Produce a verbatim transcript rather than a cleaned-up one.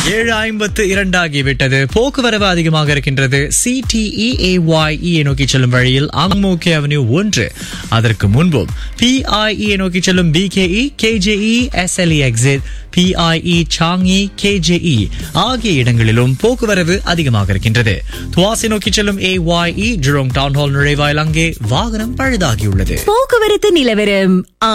ஏழு ஐம்பத்து இரண்டாகிவிட்டது. போக்குவரவு அதிகமாக இருக்கின்றது. சிடிஇஏஒய் நோக்கி செல்லும் வழியில் அங்மோகே அவென்யூ ஒன்று, அதற்கு முன்பும் பிஐஇ நோக்கி செல்லும் PKE, KJE, SLE exit, PIE, Changi, KJE ஆகிய இடங்களிலும் போக்குவரவு அதிகமாக இருக்கின்றது. துவாசி நோக்கி செல்லும் ஏஒய்இ ஜெரோங் டவுன் ஹால் நுழைவாயில் அங்கே வாகனம் பழுதாகியுள்ளது. போக்குவரத்து நிலவரம்.